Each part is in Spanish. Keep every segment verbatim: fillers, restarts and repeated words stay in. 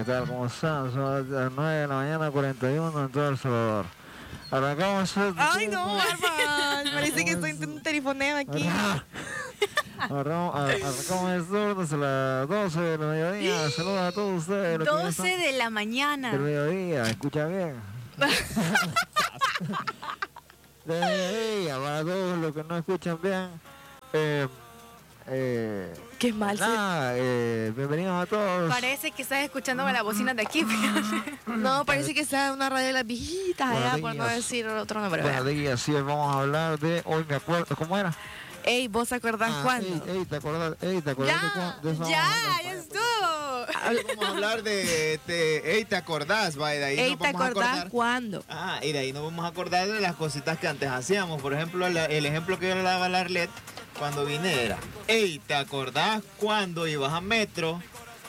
tal? ¿Cómo están? Son las nueve de la mañana, cuarenta y uno en todo El Salvador. Arrancamos. Ay, no, Barba. Parece que estoy en un telefoneo aquí. Arrancamos, arrancamos el tour desde las doce de la mediodía. Saludos a todos ustedes. doce de la mañana. Del mediodía, escucha bien. Del mediodía, para todos los que no escuchan bien. Eh, eh, Qué mal. Nada, eh, bienvenidos a todos. Parece que estás escuchando con las bocinas de aquí. No, parece que está en una radio de las viejitas allá, por no decir otro nombre. Bueno, de guía, sí, vamos a hablar de, hoy me acuerdo, ¿cómo era? Ey, ¿vos te acordás Ah, cuándo? Ey, ey, ¿te acordás? Ey, ¿te acordás ya, de, cuándo, de eso? ya, ya estuvo. Vamos a hablar de, de ey, ¿te acordás? Va, y de ahí Ey, nos ¿te vamos a acordás acordar. cuándo? Ah, y de ahí nos vamos a acordar de las cositas que antes hacíamos. Por ejemplo, la- el ejemplo que yo le daba a la Arlet cuando vine era, ey, ¿te acordás cuando ibas a metro?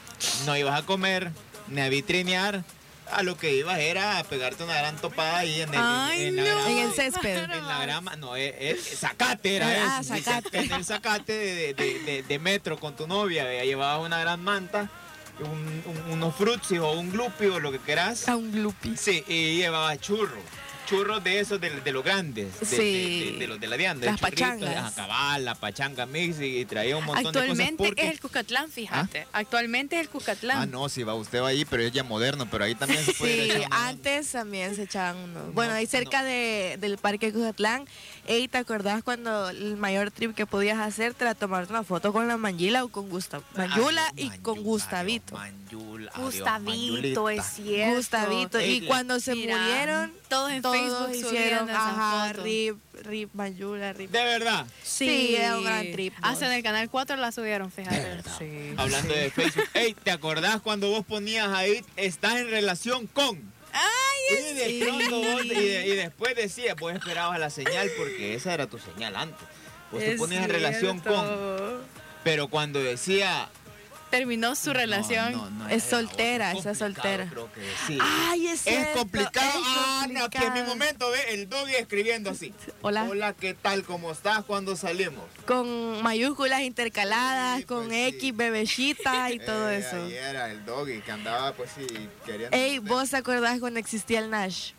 No ibas a comer, ni a vitrinear. A lo que ibas era a pegarte una gran topada ahí en el, Ay, en, en la no. grama. En el césped. En la grama, no, es, es zacate era Ah, eso. sí, zacate. En el zacate de, de, de, de metro con tu novia, ya llevabas una gran manta, un- un- unos frutsis o un glupi o lo que quieras. A un glupi. Sí, y llevaba churros. Churros de esos, de, de los grandes, de, Sí. de, de- de los de la vianda. Las de churritos, pachangas. a cabal, la pachanga mix y, y traía un montón de Actualmente cosas porque... es el Cuscatlán, fíjate. Actualmente es el Cuscatlán. Ah, no, si va usted va allí, pero es ya moderno, pero ahí también se puede ir Sí, a echar una- antes también se echaban unos. Bueno, No, ahí cerca de, del parque Cujatlán. Ey, ¿te acordás cuando el mayor trip que podías hacer era tomarte una foto con la Manjula o con Gustav? Manjula Adiós, y con Manjula, Gustavito. adiós, Manjula, adiós, Gustavito, Manjulita. es cierto. Gustavito. Y Ey, cuando se mira, murieron, todos en todos Facebook hicieron, subiendo esa ajá, foto. rip, rip, Manjula, rip. De verdad. Sí, era un gran trip. Hasta en el canal cuatro la subieron, fíjate. Sí. Hablando de Facebook. Ey, ¿te acordás cuando vos ponías ahí, estás en relación con? Ay, Y de sí. pronto vos, y, de- y después decías, vos esperabas la señal porque esa era tu señal antes. Vos te Es ponías en relación con. cierto. Pero cuando decía. Terminó su relación. no, no, Es era soltera, otro, esa complicado, soltera. Creo que sí. Ay, es Es cierto, complicado. es Ah, no, que en mi complicado. momento ve el doggy escribiendo así. Hola. Hola, ¿qué tal? ¿Cómo estás cuando salimos? Con mayúsculas intercaladas, Sí, con pues, X, sí. bebecita y todo Eh, eso. Ahí era el doggy que andaba, pues sí, queriendo. Ey, ¿vos te acordás cuando existía el Nash?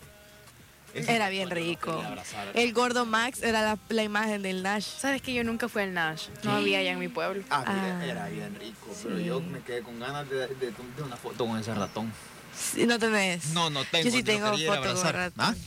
Ese Era fue bien cuando lo rico. quería abrazar. El gordo Max era la, la imagen del Nash. Sabes que yo nunca fui al Nash. No había allá en mi pueblo. Ah, mira, Ah, era bien rico, pero sí. yo me quedé con ganas de, de, de una foto con ese ratón. Sí, ¿no tenés? No, no tengo. Yo sí lo tengo quería ir a foto con abrazar. ratón. ¿Ah?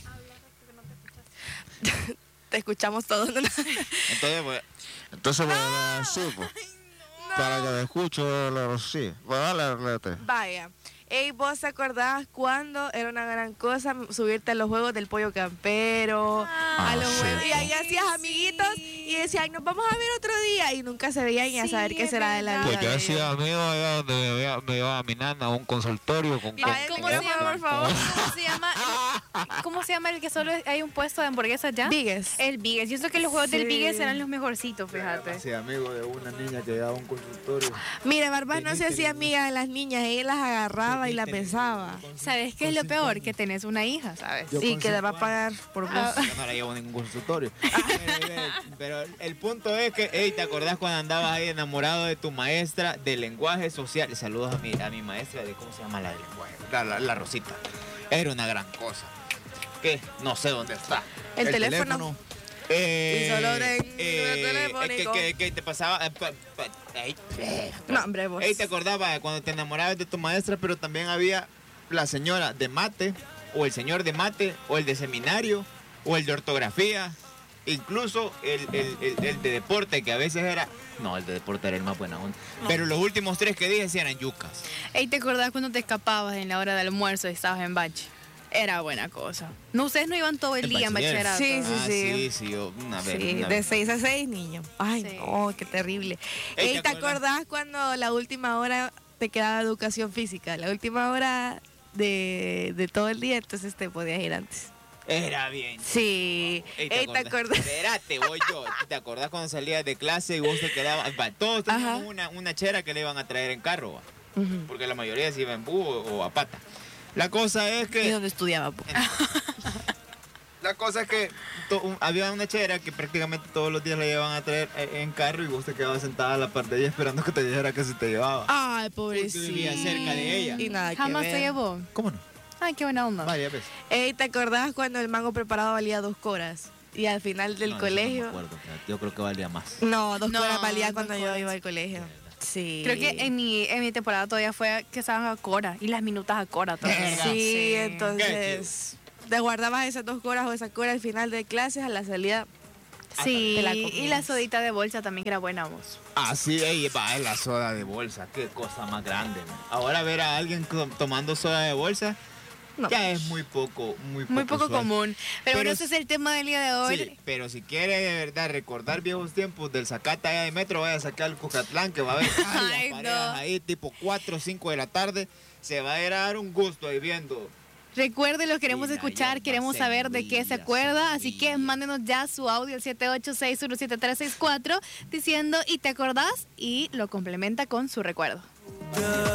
Te escuchamos todos. Entonces, pues, Entonces, bueno, sí, pues. Para que me escuche, la- sí. Bueno, dale, Arlete. Vaya. Ey, ¿vos te acordás cuando era una gran cosa subirte a los juegos del pollo campero? Ah, a los sí. juegos, y ahí hacías amiguitos y decían, nos vamos a ver otro día. Y nunca se veían y a Sí, saber qué es será de la verdad. vida. Pues yo de hacía ellos. amigo allá donde me llevaba, me llevaba a mi nana a un consultorio con... Mira, Vaya, ¿cómo ¿qué se querés, llama? por favor? ¿Cómo se llama? ¿Cómo se llama el que solo hay un puesto de hamburguesas ya? Vigues. El Vigues. Yo sé que los juegos del Sí. Vigues eran los mejorcitos, fíjate. sí, amigo de una niña que llevaba un consultorio. Mira, Barbas no se hacía amiga de las niñas, ella las agarraba y las besaba. ¿Sabes qué es lo peor? Que tenés una hija, ¿sabes? Yo Y con que le va a cinco pagar por vos. Yo no la llevo a ningún consultorio. Pero, pero el punto es que, hey, ¿te acordás cuando andabas ahí enamorado de tu maestra de lenguaje social? Saludos a mi, a mi maestra de, ¿cómo se llama la de lenguaje? La, la, la Rosita. Era una gran cosa. ¿Qué? No sé dónde está. El teléfono. Eh, Y solo de- eh, telefónico. que, que, que te pasaba... eh, pa- pa- ey, eh, No, hombre, vos. Ey, te acordabas cuando te enamorabas de tu maestra, pero también había la señora de mate, o el señor de mate, o el de seminario, o el de ortografía, incluso el, el- el- el de deporte, que a veces era... No, el de deporte era el más buena onda. Pero los últimos tres que dije sí eran yucas. Ey, ¿te acordás cuando te escapabas en la hora del almuerzo y estabas en bache? Era buena cosa. No, ustedes no iban todo el En día en bachiller. bachillerato. Sí, sí, Ah, sí. sí, sí, yo una vez. Sí, una de vez. seis a seis, niño. Ay, Sí. no, qué terrible. Ey, Ey, ¿te ¿te acuerdas? acordás cuando la última hora te quedaba educación física? La última hora de, de todo el día, entonces te podías ir antes. Era bien. Sí. Ey, Ey, ¿te acordás? Espérate, voy yo. ¿Te acordás cuando salías de clase y vos te quedabas? Va, todos teníamos Ajá. una, una chera que le iban a traer en carro, va, Ujú. porque la mayoría se iba en búho o a pata. La cosa es ¿Y que... dónde estudiaba? po? La cosa es que to- un- había una chera que prácticamente todos los días la llevaban a traer eh, en carro y vos te quedabas sentada a la par de ella esperando que te dijera que se te llevaba. Ay, pobrecito. vivía cerca de ella. Y nada que Jamás ver. te llevó. ¿Cómo no? Ay, qué buena onda. Varias veces. Ey, ¿te acordás cuando el mango preparado valía dos coras? Y al final del No, eso colegio... No me acuerdo, fíjate. Yo creo que valía más. No, dos No, coras valía dos cuando yo coras. iba al colegio. Sí. Creo que en mi, en mi temporada todavía fue que estaban a Cora y las minutas a Cora todavía. Sí, entonces... Te guardabas esas dos coras o esa cora al final de clases, a la salida... Sí, Te la y comías. la sodita de bolsa también que era buena vos. Ah, sí, ey, va, la soda de bolsa. Qué cosa más grande. man. Ahora ver a alguien co- tomando soda de bolsa No. ya es muy poco, muy poco Muy poco usual. común. Pero, bueno, es- ese es el tema del día de hoy. Sí, pero si quiere de verdad recordar viejos tiempos del Zacata allá de metro, vaya a sacar el Cucatlán, que va a haber varias Ay, parejas no. ahí, tipo cuatro o cinco de la tarde. Se va a ir a dar un gusto ahí viendo. Recuerden, los queremos Mira, escuchar, ya queremos se saber de qué se brilla, acuerda, se así que brilla. mándenos ya su audio al siete ocho seis uno siete tres seis cuatro diciendo y te acordás y lo complementa con su recuerdo.